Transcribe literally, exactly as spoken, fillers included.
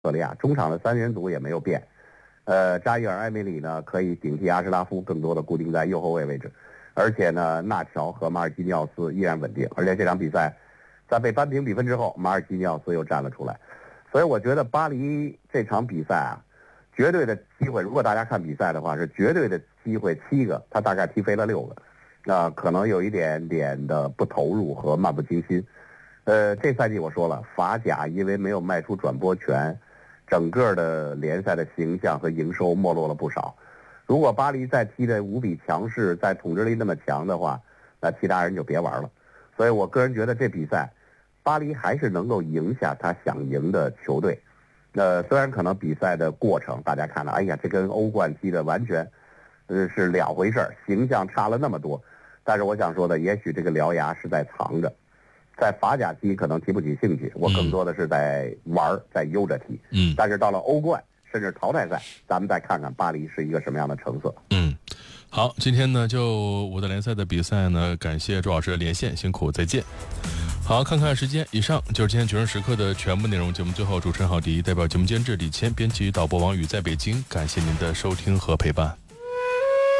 特利亚，中场的三人组也没有变。呃，扎伊尔·埃梅里呢可以顶替阿什拉夫，更多的固定在右后卫位置，而且呢，纳乔和马尔基尼奥斯依然稳定。而且这场比赛在被扳平比分之后，马尔基尼奥斯又站了出来。所以我觉得巴黎这场比赛啊，绝对的机会，如果大家看比赛的话，是绝对的机会七个，他大概踢飞了六个，那、呃、可能有一点点的不投入和漫不经心。呃，这赛季我说了，法甲因为没有卖出转播权，整个的联赛的形象和营收没落了不少。如果巴黎再踢得无比强势，再统治力那么强的话，那其他人就别玩了。所以我个人觉得这比赛，巴黎还是能够赢下他想赢的球队。呃，虽然可能比赛的过程大家看了，哎呀，这跟欧冠踢的完全，呃，是两回事儿，形象差了那么多。但是我想说的，也许这个獠牙是在藏着。在法甲踢可能提不起兴趣，我更多的是在玩，在悠着踢。嗯，但是到了欧冠甚至淘汰赛，咱们再看看巴黎是一个什么样的成色。 嗯，好，今天呢就我的联赛的比赛呢，感谢朱老师的连线，辛苦，再见。好，看看时间，以上就是今天决胜时刻的全部内容。节目最后，主持人郝迪代表节目监制李谦，编辑导播王宇在北京，感谢您的收听和陪伴。